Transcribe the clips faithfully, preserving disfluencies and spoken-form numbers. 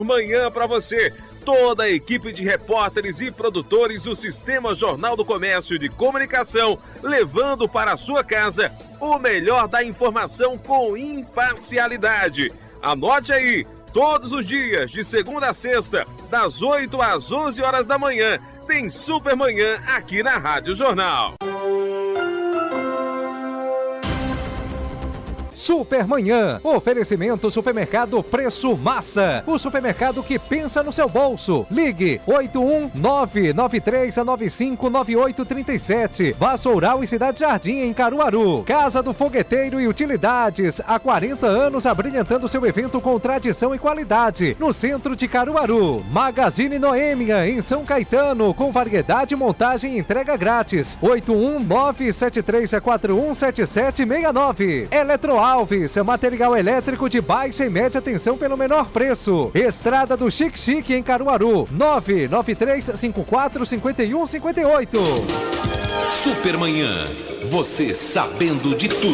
Manhã para você. Toda a equipe de repórteres e produtores do Sistema Jornal do Comércio e de Comunicação, levando para a sua casa o melhor da informação com imparcialidade. Anote aí, todos os dias, de segunda a sexta, das oito às onze horas da manhã, tem Super Manhã aqui na Rádio Jornal. Supermanhã, oferecimento Supermercado Preço Massa, o supermercado que pensa no seu bolso. Ligue oito um nove nove três nove cinco nove oito três sete, Vassoural e Cidade Jardim em Caruaru. Casa do Fogueteiro e Utilidades, há quarenta anos abrilhantando seu evento com tradição e qualidade, no centro de Caruaru. Magazine Noêmia em São Caetano, com variedade, montagem e entrega grátis. oito um nove sete três quatro um sete sete seis nove. Eletroal Alves, material elétrico de baixa e média tensão pelo menor preço. Estrada do Chique Chique em Caruaru, nove nove três cinco quatro cinco um cinco oito. Supermanhã, você sabendo de tudo.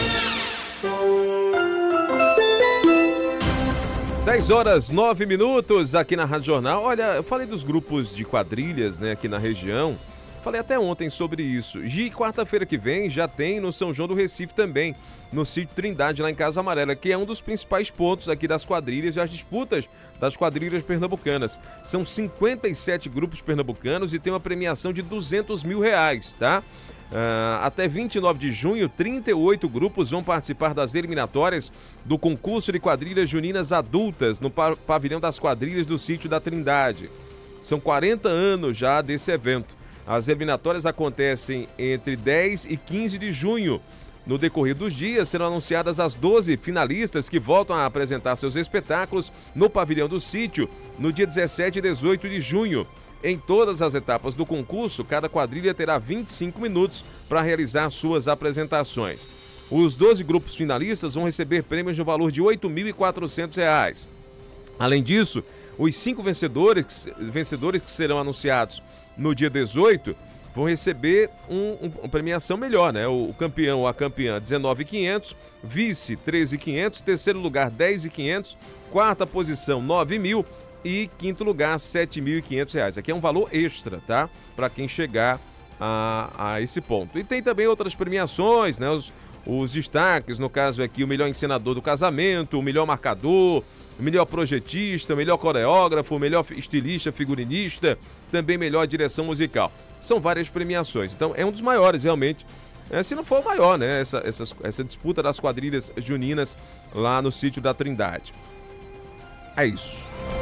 dez horas, nove minutos aqui na Rádio Jornal. Olha, eu falei dos grupos de quadrilhas, né, aqui na região. Falei até ontem sobre isso. E quarta-feira que vem já tem no São João do Recife também, no sítio Trindade, lá em Casa Amarela, que é um dos principais pontos aqui das quadrilhas e as disputas das quadrilhas pernambucanas. São cinquenta e sete grupos pernambucanos e tem uma premiação de duzentos mil reais, tá? Uh, até vinte e nove de junho, trinta e oito grupos vão participar das eliminatórias do concurso de quadrilhas juninas adultas no pavilhão das quadrilhas do sítio da Trindade. São quarenta anos já desse evento. As eliminatórias acontecem entre dez e quinze de junho. No decorrer dos dias, serão anunciadas as doze finalistas que voltam a apresentar seus espetáculos no pavilhão do sítio no dia dezessete e dezoito de junho. Em todas as etapas do concurso, cada quadrilha terá vinte e cinco minutos para realizar suas apresentações. Os doze grupos finalistas vão receber prêmios no valor de oito mil e quatrocentos reais. Além disso, os cinco vencedores, vencedores que serão anunciados no dia dezoito, vão receber um, um, uma premiação melhor, né? O, o campeão ou a campeã, dezenove mil e quinhentos, vice, treze mil e quinhentos, terceiro lugar, dez mil e quinhentos, quarta posição, nove mil e quinto lugar, sete mil e quinhentos reais. Aqui é um valor extra, tá? Para quem chegar a, a esse ponto. E tem também outras premiações, né? Os, os destaques, no caso aqui, o melhor encenador do casamento, o melhor marcador, o melhor projetista, o melhor coreógrafo, o melhor estilista, figurinista, também melhor direção musical. São várias premiações, então é um dos maiores realmente, é, se não for o maior, né, essa, essa, essa disputa das quadrilhas juninas lá no sítio da Trindade. É isso.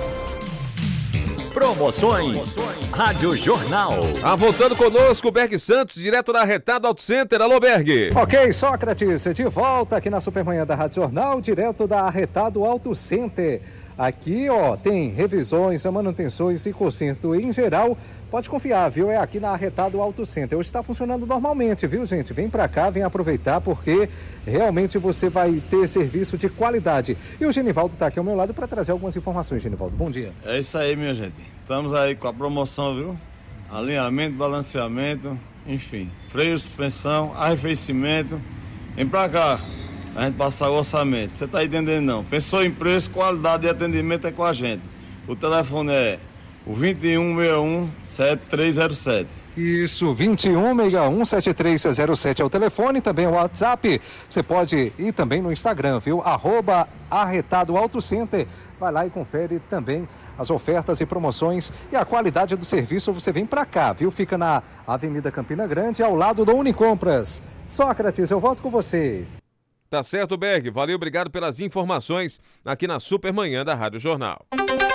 Promoções Rádio Jornal. Ah, voltando conosco, Berg Santos, direto da Arretado Auto Center. Alô, Berg. Ok, Sócrates, de volta aqui na Supermanhã da Rádio Jornal, direto da Arretado Auto Center. Aqui, ó, tem revisões, manutenções e conserto em geral. Pode confiar, viu? É aqui na Arretado Auto Center. Hoje está funcionando normalmente, viu, gente? Vem pra cá, vem aproveitar, porque realmente você vai ter serviço de qualidade. E o Genivaldo tá aqui ao meu lado para trazer algumas informações, Genivaldo. Bom dia. É isso aí, minha gente. Estamos aí com a promoção, viu? Alinhamento, balanceamento, enfim. Freio, suspensão, arrefecimento. Vem pra cá, a gente passar o orçamento. Você tá entendendo, não? Pensou em preço, qualidade e atendimento é com a gente. O telefone é o vinte e um sessenta e um, setenta e três zero sete. Isso, vinte e um sessenta e um, setenta e três zero sete é o telefone, também o WhatsApp. Você pode ir também no Instagram, viu? Arroba Arretado Auto Center. Vai lá e confere também as ofertas e promoções e a qualidade do serviço. Você vem pra cá, viu? Fica na Avenida Campina Grande, ao lado do Unicompras. Sócrates, eu volto com você. Tá certo, Berg. Valeu, obrigado pelas informações aqui na Supermanhã da Rádio Jornal.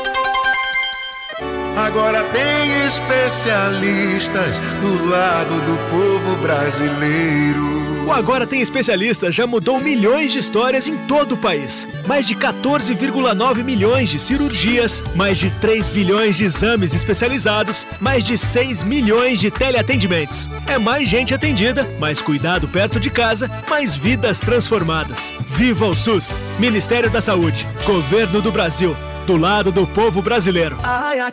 Agora tem especialistas do lado do povo brasileiro. O Agora Tem Especialistas já mudou milhões de histórias em todo o país. Mais de quatorze vírgula nove milhões de cirurgias, mais de três bilhões de exames especializados, mais de seis milhões de teleatendimentos. É mais gente atendida, mais cuidado perto de casa, mais vidas transformadas. Viva o SUS! Ministério da Saúde, Governo do Brasil, do lado do povo brasileiro.